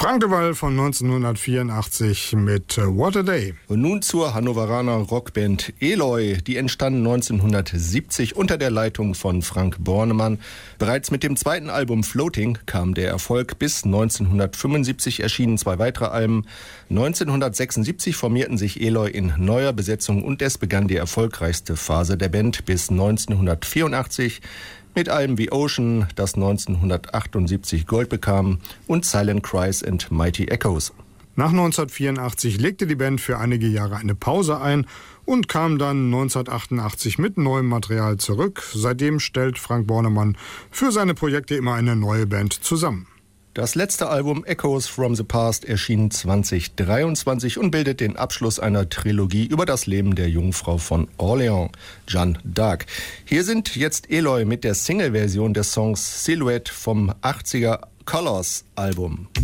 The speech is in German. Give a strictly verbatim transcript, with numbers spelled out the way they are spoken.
Frank de Waal von neunzehnhundertvierundachtzig mit What a Day. Und nun zur Hannoveraner Rockband Eloy. Die entstanden neunzehnhundertsiebzig unter der Leitung von Frank Bornemann. Bereits mit dem zweiten Album Floating kam der Erfolg. Bis neunzehnhundertfünfundsiebzig erschienen zwei weitere Alben. neunzehnhundertsechsundsiebzig formierten sich Eloy in neuer Besetzung und es begann die erfolgreichste Phase der Band bis neunzehnhundertvierundachtzig. Mit Alben wie Ocean, das neunzehnhundertachtundsiebzig Gold bekam, und Silent Cries and Mighty Echoes. Nach neunzehnhundertvierundachtzig legte die Band für einige Jahre eine Pause ein und kam dann neunzehnhundertachtundachtzig mit neuem Material zurück. Seitdem stellt Frank Bornemann für seine Projekte immer eine neue Band zusammen. Das letzte Album Echoes from the Past erschien zweitausenddreiundzwanzig und bildet den Abschluss einer Trilogie über das Leben der Jungfrau von Orleans, Jeanne d'Arc. Hier sind jetzt Eloy mit der Single-Version des Songs Silhouette vom achtziger Colors Album.